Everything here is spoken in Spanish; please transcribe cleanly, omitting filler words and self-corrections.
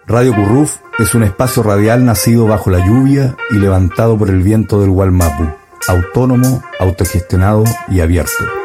Radio Curruf es un espacio radial nacido bajo la lluvia y levantado por el viento del Gualmapu, autónomo, autogestionado y abierto.